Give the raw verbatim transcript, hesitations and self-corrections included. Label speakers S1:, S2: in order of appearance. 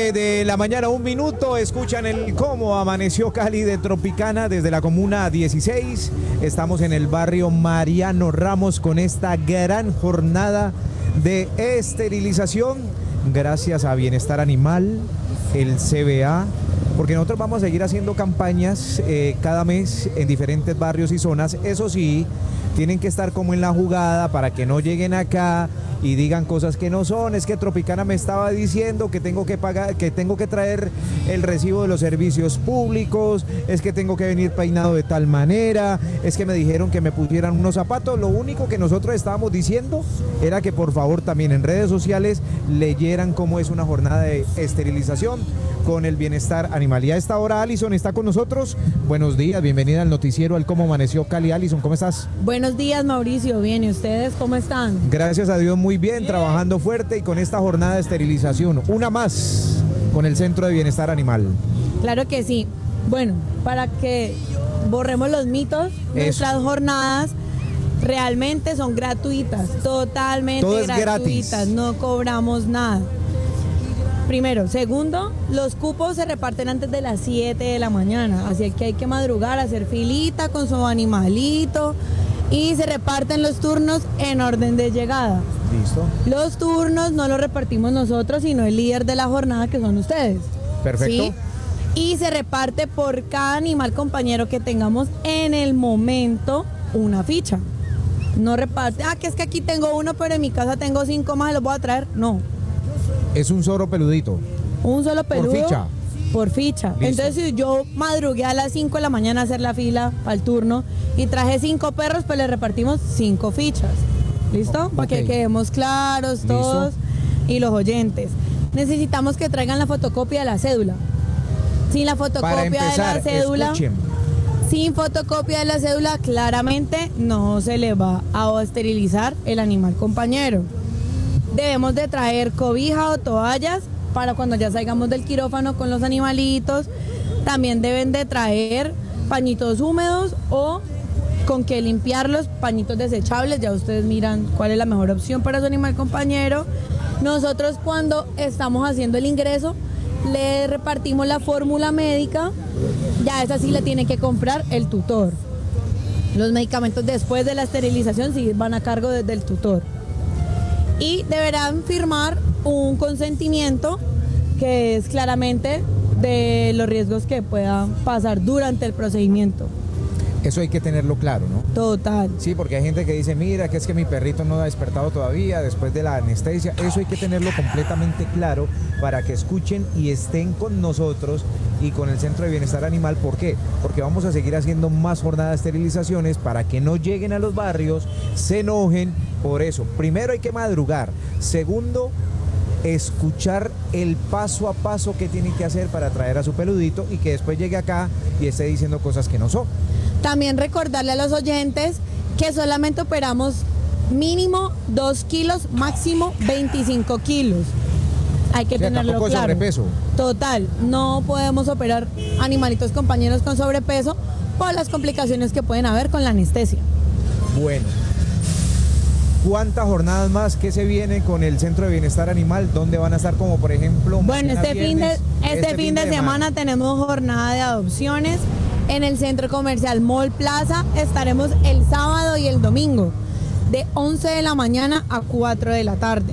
S1: nueve de la mañana, un minuto. Escuchan el cómo amaneció Cali de Tropicana desde la comuna dieciséis. Estamos en el barrio Mariano Ramos con esta gran jornada de esterilización gracias a Bienestar Animal, el C B A, porque nosotros vamos a seguir haciendo campañas eh, cada mes en diferentes barrios y zonas. Eso sí, tienen que estar como en la jugada para que no lleguen acá y digan cosas que no son. Es que Tropicana me estaba diciendo que tengo que pagar, que tengo que traer el recibo de los servicios públicos, es que tengo que venir peinado de tal manera, es que me dijeron que me pusieran unos zapatos. Lo único que nosotros estábamos diciendo era que por favor también en redes sociales leyeran cómo es una jornada de esterilización con el Bienestar Animal. Y a esta hora Alison está con nosotros. Buenos días, bienvenida al noticiero al Cómo Amaneció Cali. Alison, ¿cómo estás?
S2: Buenos días, Mauricio. Bien, ¿y ustedes cómo están?
S1: Gracias a Dios, muy bien, trabajando fuerte y con esta jornada de esterilización. Una más con el Centro de Bienestar Animal.
S2: Claro que sí. Bueno, para que borremos los mitos, nuestras Eso. jornadas realmente son gratuitas, totalmente
S1: Todo es
S2: gratuitas,
S1: gratis.
S2: No cobramos nada. Primero. Segundo, los cupos se reparten antes de las siete de la mañana, así que hay que madrugar, hacer filita con su animalito y se reparten los turnos en orden de llegada.
S1: Listo.
S2: Los turnos no los repartimos nosotros, sino el líder de la jornada, que son ustedes.
S1: Perfecto.
S2: ¿Sí? Y se reparte por cada animal compañero que tengamos en el momento una ficha. No reparte, ah, que es que aquí tengo uno, pero en mi casa tengo cinco más, los voy a traer. No.
S1: Es un solo peludito.
S2: Un solo peludo.
S1: Por ficha.
S2: Por ficha.
S1: Listo.
S2: Entonces, si yo madrugué a las cinco de la mañana a hacer la fila para el turno y traje cinco perros, pues le repartimos cinco fichas. ¿Listo?
S1: Oh,
S2: para
S1: okay.
S2: que quedemos claros
S1: Listo.
S2: todos y los oyentes. Necesitamos que traigan la fotocopia de la cédula. Sin la fotocopia
S1: Para empezar,
S2: de la cédula,
S1: escuchen.
S2: sin fotocopia de la cédula, claramente no se le va a esterilizar el animal compañero. Debemos de traer cobija o toallas para cuando ya salgamos del quirófano con los animalitos. También deben de traer pañitos húmedos o con que limpiarlos, pañitos desechables. Ya ustedes miran cuál es la mejor opción para su animal compañero. Nosotros cuando estamos haciendo el ingreso le repartimos la fórmula médica. Ya esa sí la tiene que comprar el tutor. Los medicamentos después de la esterilización sí van a cargo de, del tutor. Y deberán firmar un consentimiento que es claramente de los riesgos que puedan pasar durante el procedimiento.
S1: Eso hay que tenerlo claro, ¿no?
S2: Total.
S1: Sí, porque hay gente que dice, mira, que es que mi perrito no ha despertado todavía después de la anestesia. Eso hay que tenerlo completamente claro para que escuchen y estén con nosotros y con el Centro de Bienestar Animal. ¿Por qué? Porque vamos a seguir haciendo más jornadas de esterilizaciones para que no lleguen a los barrios, se enojen. Por eso, primero hay que madrugar. Segundo, escuchar el paso a paso que tienen que hacer para traer a su peludito y que después llegue acá y esté diciendo cosas que no son.
S2: También recordarle a los oyentes que solamente operamos mínimo dos kilos, máximo veinticinco kilos. Hay que
S1: O sea,
S2: tenerlo
S1: tampoco
S2: claro.
S1: Sobrepeso.
S2: Total, no podemos operar animalitos compañeros con sobrepeso por las complicaciones que pueden haber con la anestesia.
S1: Bueno. ¿Cuántas jornadas más que se vienen con el Centro de Bienestar Animal? ¿Dónde van a estar, como por ejemplo?
S2: Bueno, este fin de,
S1: viernes,
S2: este
S1: este
S2: fin de, de semana, semana tenemos jornada de adopciones en el Centro Comercial Mall Plaza. Estaremos el sábado y el domingo de once de la mañana a cuatro de la tarde.